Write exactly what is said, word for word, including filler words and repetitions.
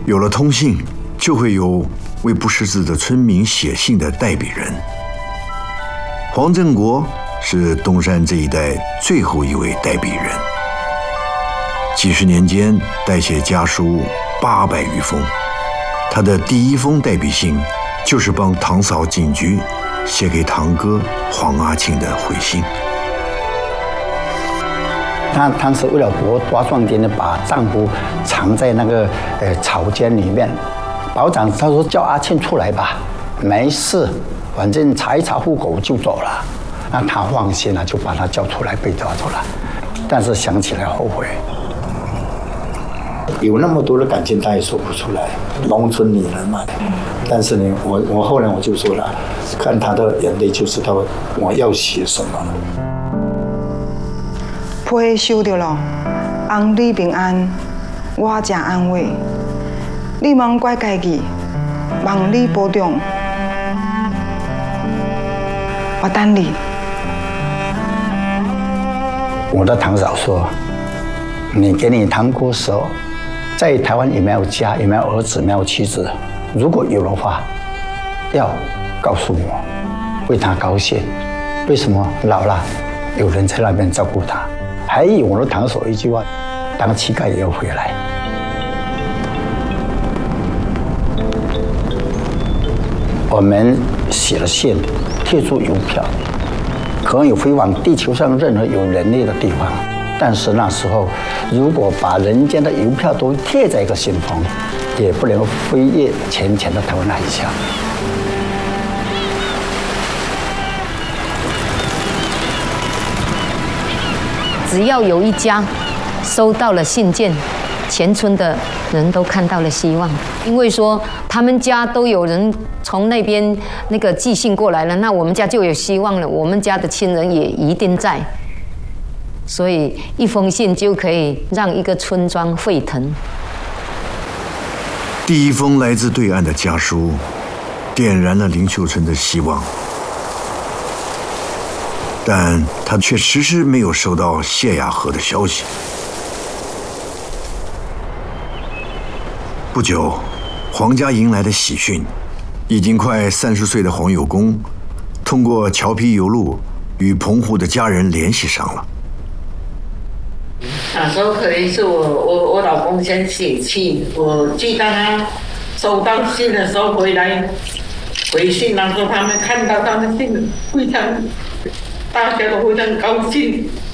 有了通信，就会有为不识字的村民写信的代笔人。黄振国是东山这一带最后一位代笔人，几十年间代写家书八百余封。他的第一封代笔信，就是帮堂嫂警局写给堂哥黄阿庆的回信。 她当时为了博多壮点的，把丈夫藏在那个呃草间里面。保长他说叫阿庆出来吧，没事，反正查一查户口就走了。那他放心了，就把他叫出来，被抓住了。但是想起来后悔，有那么多的感情，他也说不出来。农村女人嘛，但是呢，我我后来我就说了，看他的眼泪就知道我要写什么了。 批收到了，翁你平安，我真安慰。你莫怪家己，望你保重。我等你。 我的堂嫂说：“你给你堂哥说，在台湾有没有家，有没有儿子，有没有妻子？如果有的话，要告诉我，为他高兴。为什么老了有人在那边照顾他？还有我的堂嫂一句话：当乞丐也要回来。”我们写了信，贴出邮票，可能有飞往地球上任何有人类的地方。但是那时候，如果把人间的邮票都贴在一个信封，也不能飞越浅浅的台湾海峡。 只要有一家收到了信件，全村的人都看到了希望，因为说他们家都有人从那边那个寄信过来了，那我们家就有希望了，我们家的亲人也一定在，所以一封信就可以让一个村庄沸腾。 第一封来自对岸的家书，点燃了林秀春的希望，但他却迟迟没有收到谢雅禾的消息。不久，黄家迎来的喜讯，已经快三十岁的黄有功，通过侨批邮录与澎湖的家人联系上了。 那时候可能是我我我老公先写信，我记得他收到信的时候回来回信，然后他们看到他的信，非常大家都非常高兴。